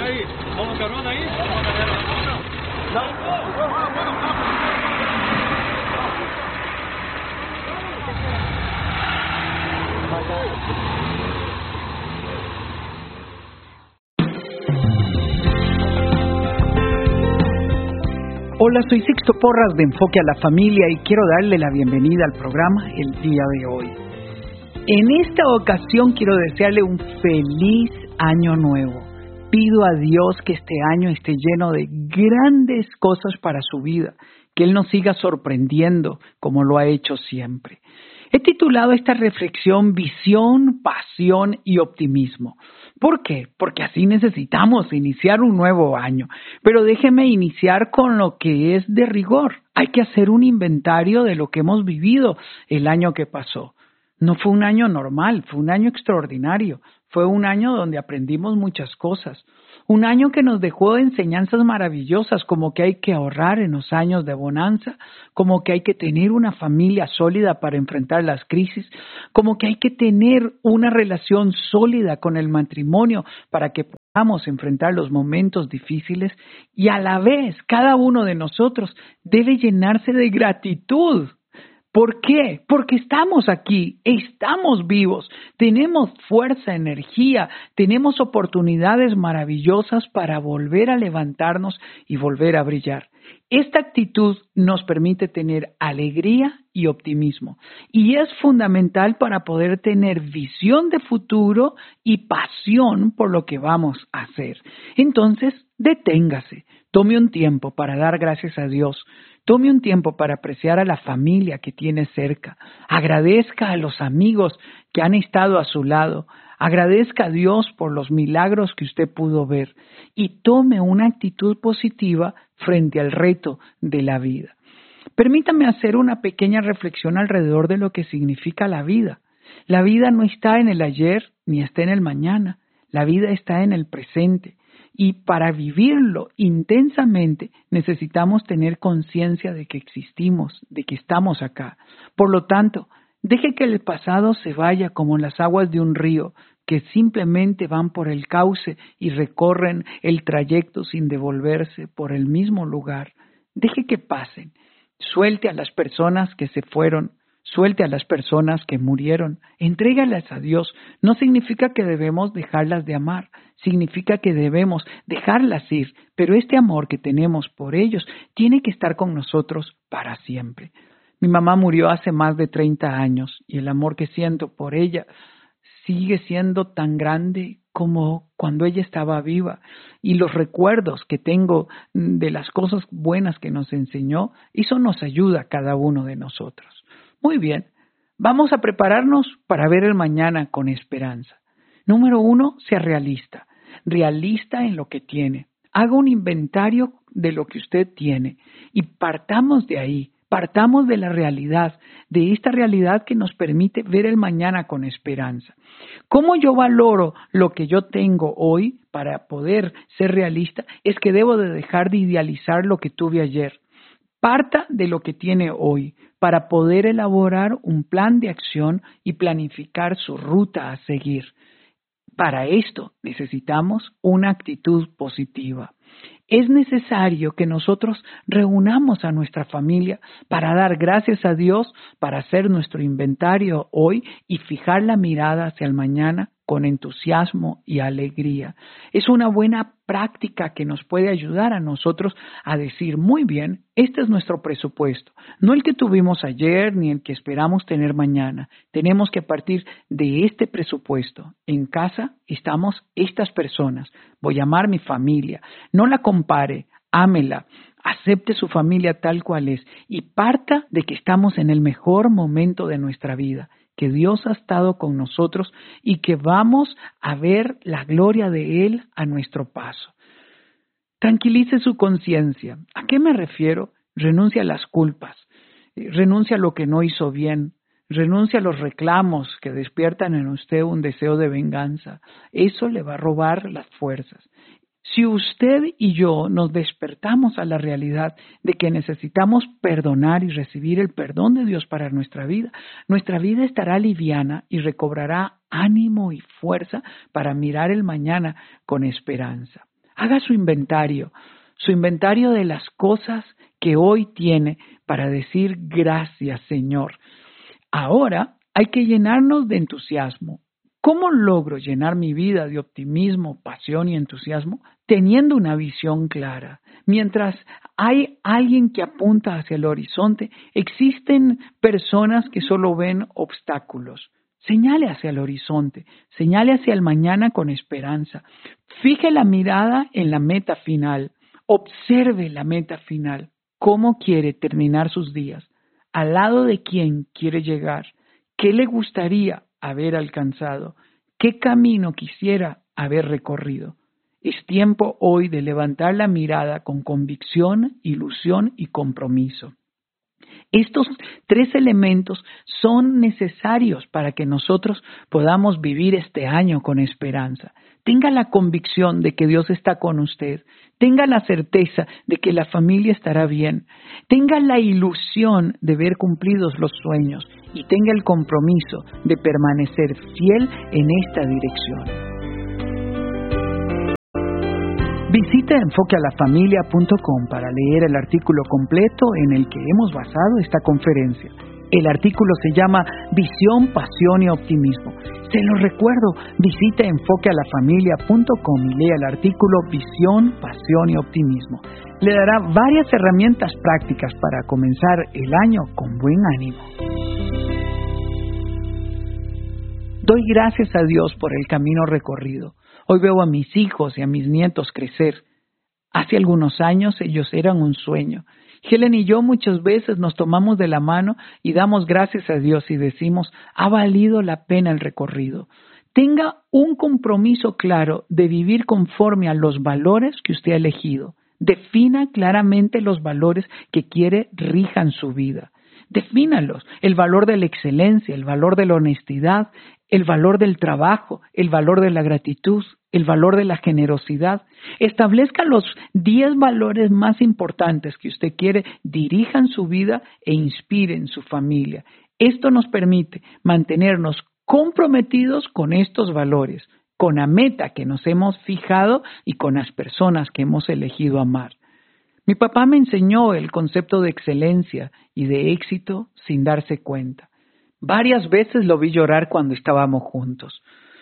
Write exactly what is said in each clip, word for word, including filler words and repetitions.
ahí. Vamos, cabrón, ahí. Vamos a Hola, soy Sixto Porras de Enfoque a la Familia y quiero darle la bienvenida al programa el día de hoy. En esta ocasión quiero desearle un feliz año nuevo. Pido a Dios que este año esté lleno de grandes cosas para su vida, que Él nos siga sorprendiendo como lo ha hecho siempre. He titulado esta reflexión Visión, Pasión y Optimismo. ¿Por qué? Porque así necesitamos iniciar un nuevo año. Pero déjeme iniciar con lo que es de rigor. Hay que hacer un inventario de lo que hemos vivido el año que pasó. No fue un año normal, fue un año extraordinario. Fue un año donde aprendimos muchas cosas. Un año que nos dejó enseñanzas maravillosas, como que hay que ahorrar en los años de bonanza, como que hay que tener una familia sólida para enfrentar las crisis, como que hay que tener una relación sólida con el matrimonio para que podamos enfrentar los momentos difíciles, y a la vez cada uno de nosotros debe llenarse de gratitud. ¿Por qué? Porque estamos aquí, estamos vivos, tenemos fuerza, energía, tenemos oportunidades maravillosas para volver a levantarnos y volver a brillar. Esta actitud nos permite tener alegría y optimismo y es fundamental para poder tener visión de futuro y pasión por lo que vamos a hacer. Entonces, deténgase, tome un tiempo para dar gracias a Dios. Tome un tiempo para apreciar a la familia que tiene cerca. Agradezca a los amigos que han estado a su lado. Agradezca a Dios por los milagros que usted pudo ver. Y tome una actitud positiva frente al reto de la vida. Permítame hacer una pequeña reflexión alrededor de lo que significa la vida. La vida no está en el ayer ni está en el mañana. La vida está en el presente. Y para vivirlo intensamente necesitamos tener conciencia de que existimos, de que estamos acá. Por lo tanto, deje que el pasado se vaya como las aguas de un río que simplemente van por el cauce y recorren el trayecto sin devolverse por el mismo lugar. Deje que pasen. Suelte a las personas que se fueron. Suelte a las personas que murieron, entrégalas a Dios. No significa que debemos dejarlas de amar, significa que debemos dejarlas ir, pero este amor que tenemos por ellos tiene que estar con nosotros para siempre. Mi mamá murió hace más de treinta años y el amor que siento por ella sigue siendo tan grande como cuando ella estaba viva, y los recuerdos que tengo de las cosas buenas que nos enseñó, eso nos ayuda a cada uno de nosotros. Muy bien, vamos a prepararnos para ver el mañana con esperanza. Número uno, sea realista. Realista en lo que tiene. Haga un inventario de lo que usted tiene y partamos de ahí, partamos de la realidad, de esta realidad que nos permite ver el mañana con esperanza. ¿Cómo yo valoro lo que yo tengo hoy para poder ser realista? Es que debo de dejar de idealizar lo que tuve ayer. Parta de lo que tiene hoy para poder elaborar un plan de acción y planificar su ruta a seguir. Para esto necesitamos una actitud positiva. Es necesario que nosotros reunamos a nuestra familia para dar gracias a Dios, para hacer nuestro inventario hoy y fijar la mirada hacia el mañana con entusiasmo y alegría. Es una buena práctica que nos puede ayudar a nosotros a decir, muy bien, este es nuestro presupuesto, no el que tuvimos ayer ni el que esperamos tener mañana. Tenemos que partir de este presupuesto. En casa estamos estas personas. Voy a amar mi familia. No la compare, ámela. Acepte su familia tal cual es y parta de que estamos en el mejor momento de nuestra vida, que Dios ha estado con nosotros y que vamos a ver la gloria de Él a nuestro paso. Tranquilice su conciencia. ¿A qué me refiero? Renuncia a las culpas, renuncia a lo que no hizo bien, renuncia a los reclamos que despiertan en usted un deseo de venganza. Eso le va a robar las fuerzas. Si usted y yo nos despertamos a la realidad de que necesitamos perdonar y recibir el perdón de Dios para nuestra vida, nuestra vida estará liviana y recobrará ánimo y fuerza para mirar el mañana con esperanza. Haga su inventario, su inventario de las cosas que hoy tiene para decir gracias, Señor. Ahora hay que llenarnos de entusiasmo. ¿Cómo logro llenar mi vida de optimismo, pasión y entusiasmo? Teniendo una visión clara. Mientras hay alguien que apunta hacia el horizonte, existen personas que solo ven obstáculos. Señale hacia el horizonte, señale hacia el mañana con esperanza. Fije la mirada en la meta final. Observe la meta final. ¿Cómo quiere terminar sus días? ¿Al lado de quién quiere llegar? ¿Qué le gustaría haber alcanzado? ¿Qué camino quisiera haber recorrido? Es tiempo hoy de levantar la mirada con convicción, ilusión y compromiso. Estos tres elementos son necesarios para que nosotros podamos vivir este año con esperanza. Tenga la convicción de que Dios está con usted. Tenga la certeza de que la familia estará bien. Tenga la ilusión de ver cumplidos los sueños y tenga el compromiso de permanecer fiel en esta dirección. Visita enfoque a la familia punto com para leer el artículo completo en el que hemos basado esta conferencia. El artículo se llama Visión, Pasión y Optimismo. Se lo recuerdo, visita enfoque a la familia punto com y lea el artículo Visión, Pasión y Optimismo. Le dará varias herramientas prácticas para comenzar el año con buen ánimo. Doy gracias a Dios por el camino recorrido. Hoy veo a mis hijos y a mis nietos crecer. Hace algunos años ellos eran un sueño. Helen y yo muchas veces nos tomamos de la mano y damos gracias a Dios y decimos, ha valido la pena el recorrido. Tenga un compromiso claro de vivir conforme a los valores que usted ha elegido. Defina claramente los valores que quiere rijan su vida. Defínalos, el valor de la excelencia, el valor de la honestidad, el valor del trabajo, el valor de la gratitud, el valor de la generosidad. Establezca los diez valores más importantes que usted quiere dirijan su vida e inspiren su familia. Esto nos permite mantenernos comprometidos con estos valores, con la meta que nos hemos fijado y con las personas que hemos elegido amar. Mi papá me enseñó el concepto de excelencia y de éxito sin darse cuenta. Varias veces lo vi llorar cuando estábamos juntos.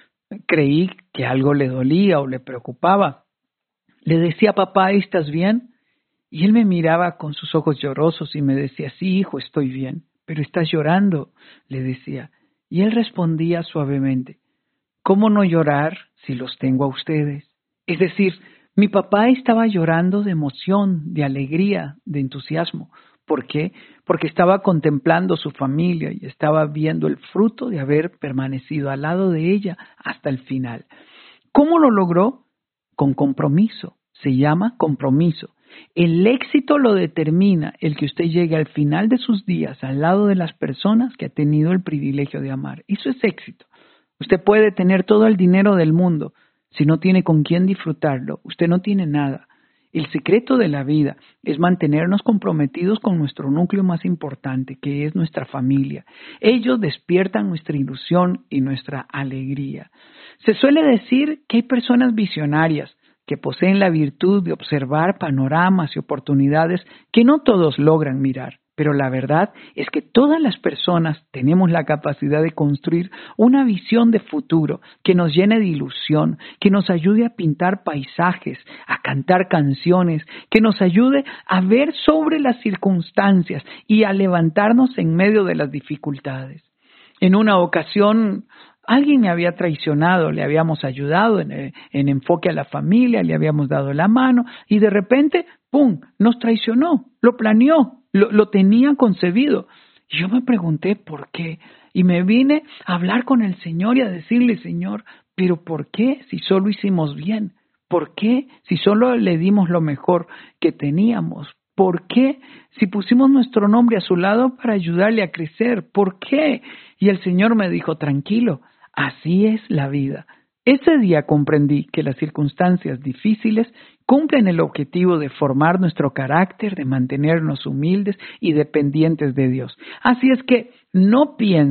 Creí que algo le dolía o le preocupaba. Le decía, papá, ¿estás bien? Y él me miraba con sus ojos llorosos y me decía, sí, hijo, estoy bien. Pero estás llorando, le decía. Y él respondía suavemente, ¿cómo no llorar si los tengo a ustedes? Es decir, mi papá estaba llorando de emoción, de alegría, de entusiasmo. ¿Por qué? Porque estaba contemplando su familia y estaba viendo el fruto de haber permanecido al lado de ella hasta el final. ¿Cómo lo logró? Con compromiso. Se llama compromiso. El éxito lo determina el que usted llegue al final de sus días al lado de las personas que ha tenido el privilegio de amar. Eso es éxito. Usted puede tener todo el dinero del mundo. Si no tiene con quién disfrutarlo, usted no tiene nada. El secreto de la vida es mantenernos comprometidos con nuestro núcleo más importante, que es nuestra familia. Ellos despiertan nuestra ilusión y nuestra alegría. Se suele decir que hay personas visionarias que poseen la virtud de observar panoramas y oportunidades que no todos logran mirar. Pero la verdad es que todas las personas tenemos la capacidad de construir una visión de futuro que nos llene de ilusión, que nos ayude a pintar paisajes, a cantar canciones, que nos ayude a ver sobre las circunstancias y a levantarnos en medio de las dificultades. En una ocasión, alguien me había traicionado, le habíamos ayudado en, en enfoque a la familia, le habíamos dado la mano y de repente, ¡pum!, nos traicionó, lo planeó. Lo, lo tenía concebido. Y yo me pregunté por qué. Y me vine a hablar con el Señor y a decirle, Señor, ¿pero por qué si solo hicimos bien? ¿Por qué si solo le dimos lo mejor que teníamos? ¿Por qué si pusimos nuestro nombre a su lado para ayudarle a crecer? ¿Por qué? Y el Señor me dijo, tranquilo, así es la vida. Ese día comprendí que las circunstancias difíciles cumplen el objetivo de formar nuestro carácter, de mantenernos humildes y dependientes de Dios. Así es que no piense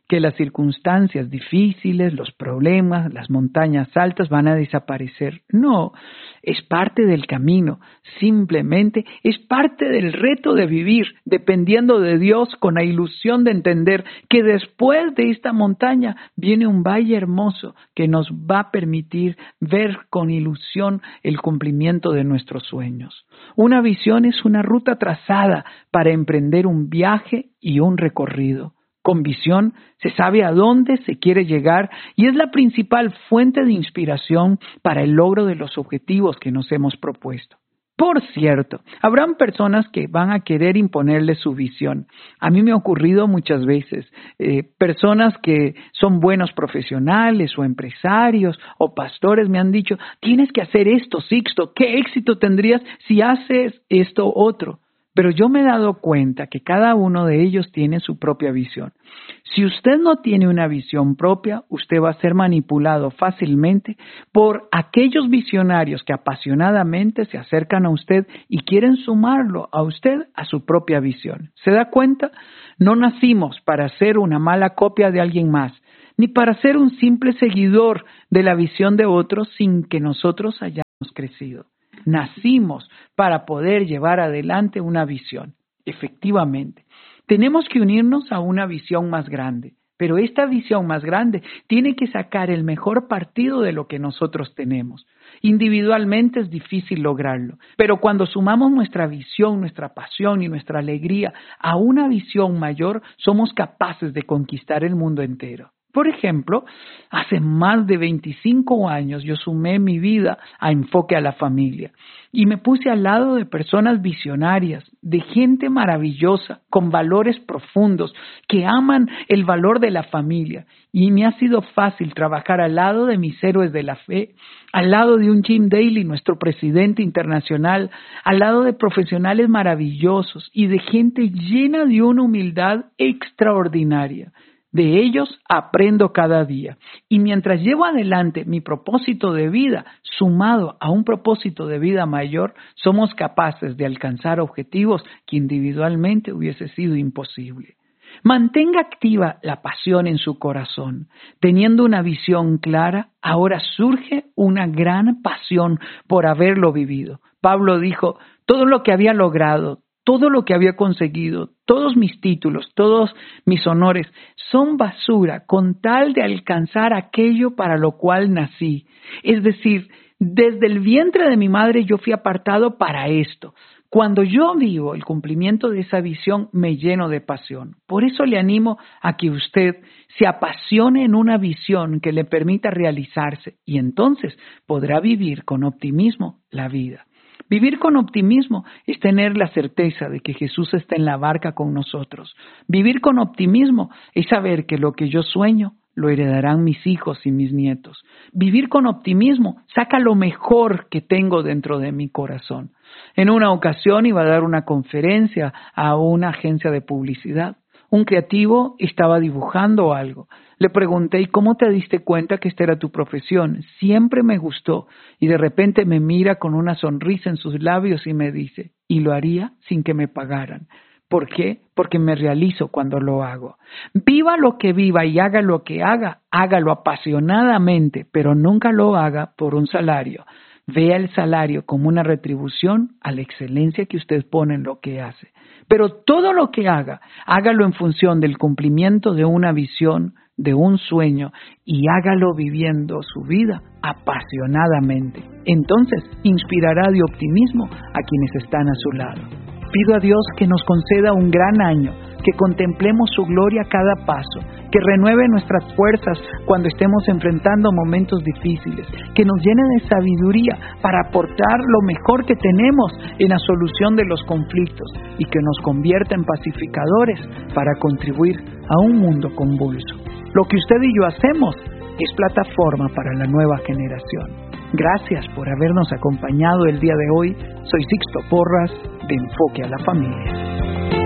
que las circunstancias difíciles, los problemas, las montañas altas van a desaparecer. No, es parte del camino. Simplemente es parte del reto de vivir, dependiendo de Dios, con la ilusión de entender que después de esta montaña viene un valle hermoso que nos va a permitir ver con ilusión el cumplimiento de nuestros sueños. Una visión es una ruta trazada para emprender un viaje y un recorrido. Con visión se sabe a dónde se quiere llegar y es la principal fuente de inspiración para el logro de los objetivos que nos hemos propuesto. Por cierto, habrán personas que van a querer imponerle su visión. A mí me ha ocurrido muchas veces. Eh, personas que son buenos profesionales o empresarios o pastores me han dicho, tienes que hacer esto, Sixto, ¿qué éxito tendrías si haces esto otro? Pero yo me he dado cuenta que cada uno de ellos tiene su propia visión. Si usted no tiene una visión propia, usted va a ser manipulado fácilmente por aquellos visionarios que apasionadamente se acercan a usted y quieren sumarlo a usted a su propia visión. ¿Se da cuenta? No nacimos para ser una mala copia de alguien más, ni para ser un simple seguidor de la visión de otros sin que nosotros hayamos crecido. Nacimos para poder llevar adelante una visión. Efectivamente, tenemos que unirnos a una visión más grande, pero esta visión más grande tiene que sacar el mejor partido de lo que nosotros tenemos. Individualmente es difícil lograrlo, pero cuando sumamos nuestra visión, nuestra pasión y nuestra alegría a una visión mayor, somos capaces de conquistar el mundo entero. Por ejemplo, hace más de veinticinco años yo sumé mi vida a Enfoque a la Familia y me puse al lado de personas visionarias, de gente maravillosa, con valores profundos, que aman el valor de la familia. Y me ha sido fácil trabajar al lado de mis héroes de la fe, al lado de un Jim Daly, nuestro presidente internacional, al lado de profesionales maravillosos y de gente llena de una humildad extraordinaria. De ellos aprendo cada día y mientras llevo adelante mi propósito de vida sumado a un propósito de vida mayor, somos capaces de alcanzar objetivos que individualmente hubiese sido imposible. Mantenga activa la pasión en su corazón. Teniendo una visión clara, ahora surge una gran pasión por haberlo vivido. Pablo dijo, todo lo que había logrado, todo lo que había conseguido, todos mis títulos, todos mis honores, son basura con tal de alcanzar aquello para lo cual nací. Es decir, desde el vientre de mi madre yo fui apartado para esto. Cuando yo vivo el cumplimiento de esa visión, me lleno de pasión. Por eso le animo a que usted se apasione en una visión que le permita realizarse y entonces podrá vivir con optimismo la vida. Vivir con optimismo es tener la certeza de que Jesús está en la barca con nosotros. Vivir con optimismo es saber que lo que yo sueño lo heredarán mis hijos y mis nietos. Vivir con optimismo saca lo mejor que tengo dentro de mi corazón. En una ocasión iba a dar una conferencia a una agencia de publicidad. Un creativo estaba dibujando algo. Le pregunté, ¿y cómo te diste cuenta que esta era tu profesión? Siempre me gustó. Y de repente me mira con una sonrisa en sus labios y me dice, y lo haría sin que me pagaran. ¿Por qué? Porque me realizo cuando lo hago. Viva lo que viva y haga lo que haga, hágalo apasionadamente, pero nunca lo haga por un salario. Vea el salario como una retribución a la excelencia que usted pone en lo que hace. Pero todo lo que haga, hágalo en función del cumplimiento de una visión, de un sueño, y hágalo viviendo su vida apasionadamente. Entonces, inspirará de optimismo a quienes están a su lado. Pido a Dios que nos conceda un gran año, que contemplemos su gloria a cada paso, que renueve nuestras fuerzas cuando estemos enfrentando momentos difíciles, que nos llene de sabiduría para aportar lo mejor que tenemos en la solución de los conflictos y que nos convierta en pacificadores para contribuir a un mundo convulso. Lo que usted y yo hacemos es plataforma para la nueva generación. Gracias por habernos acompañado el día de hoy. Soy Sixto Porras de Enfoque a la Familia.